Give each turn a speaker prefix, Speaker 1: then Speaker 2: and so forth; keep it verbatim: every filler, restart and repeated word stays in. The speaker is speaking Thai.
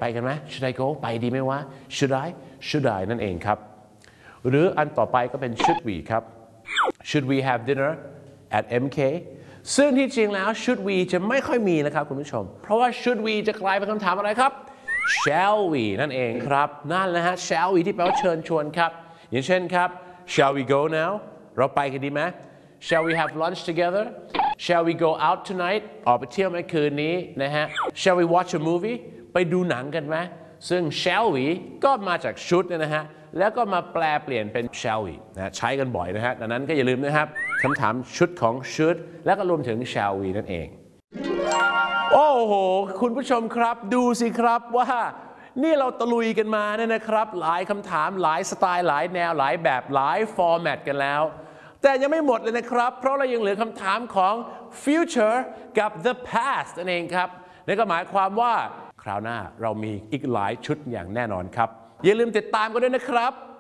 Speaker 1: ไปกันไหม should I go ไปดีไหมวะ should I should I นั่นเองครับหรืออันต่อไปก็เป็น should we ครับ should we have dinner at เอ็ม เค ซึ่งที่จริงแล้ว should we จะไม่ค่อยมีนะครับคุณผู้ชมเพราะว่า should we จะกลายเป็นคำถามอะไรครับ shall we นั่นเองครับนั่นแหละฮะ shall we ที่แปลว่าเชิญชวนครับอย่างเช่นครับ shall we go now เราไปกันดีไหม shall we have lunch together shall we go out tonight ออกไปเที่ยวไหมคืนนี้นะฮะ shall we watch a movie ไปดูหนังกันไหมซึ่ง shall we ก็มาจาก should นะฮะแล้วก็มาแปลเปลี่ยนเป็น shall we นะใช้กันบ่อยนะฮะดังนั้นก็อย่าลืมนะครับคำถามชุดของ should แล้วก็รวมถึง shall we นั่นเองโอ้โหคุณผู้ชมครับดูสิครับว่านี่เราตะลุยกันมาเนี่ยนะครับหลายคำถามหลายสไตล์หลายแนวหลายแบบหลายฟอร์แมตกันแล้วแต่ยังไม่หมดเลยนะครับเพราะเรายังเหลือคำถามของ future กับ the past นั่นเองครับนั่นก็หมายความว่าคราวหน้าเรามีอีกหลายชุดอย่างแน่นอนครับอย่าลืมติดตามกันด้วยนะครับ